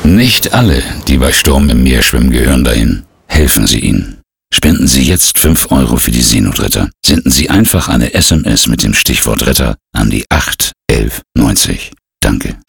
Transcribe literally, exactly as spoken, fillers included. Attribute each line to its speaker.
Speaker 1: Nicht alle, die bei Sturm im Meer schwimmen, gehören dahin. Helfen Sie ihnen. Spenden Sie jetzt fünf Euro für die Seenotretter. Senden Sie einfach eine S M S mit dem Stichwort Retter an die acht elf neunzig. Danke.